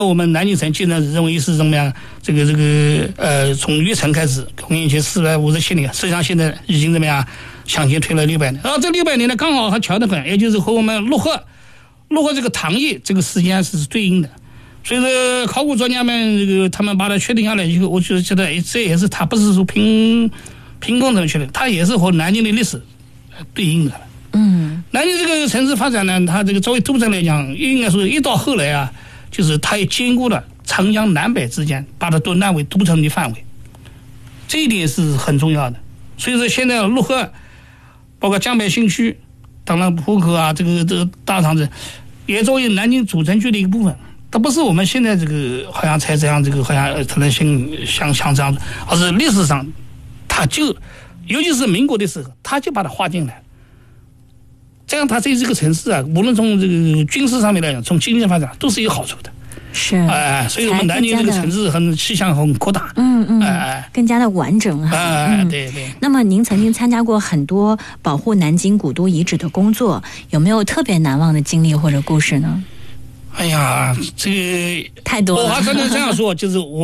我们南京城现在认为是怎么样？从越城开始，公元前457年，实际上现在已经怎么样？向前推了600年。这600年呢，刚好还巧得很，也就是和我们陆河这个唐业这个时间是对应的。所以说，考古专家们他们把它确定下来以后，我就觉得这也是它不是说凭空这么确定，它也是和南京的历史对应的。南京这个城市发展呢，它这个作为都城来讲，应该说一到后来啊，就是它也兼顾了长江南北之间，把它都纳为都城的范围，这一点是很重要的。所以说，现在陆河，包括江北新区，当然浦口啊，这个大长子，也作为南京主城区的一个部分。它不是我们现在这个好像才这样，好像它能像这样子，而是历史上，它就尤其是民国的时候，它就把它划进来。这样，它对这个城市啊，无论从这个军事上面来讲，从经济发展都是有好处的。 是， 所以我们南京这个城市很气象很扩大， 更加的完整哈。 对。 那么您曾经参加过很多保护南京古都遗址的工作，有没有特别难忘的经历或者故事呢？ 哎呀，这个太多了。 我还真的这样说，就是我。